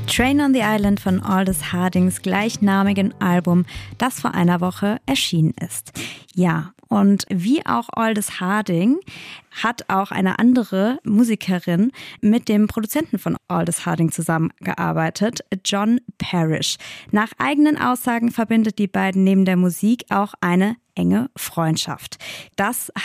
Train on the Island von Aldous Hardings gleichnamigen Album, das vor einer Woche erschienen ist. Ja, und wie auch Aldous Harding hat auch eine andere Musikerin mit dem Produzenten von Aldous Harding zusammengearbeitet, John Parrish. Nach eigenen Aussagen verbindet die beiden neben der Musik auch eine enge Freundschaft. Das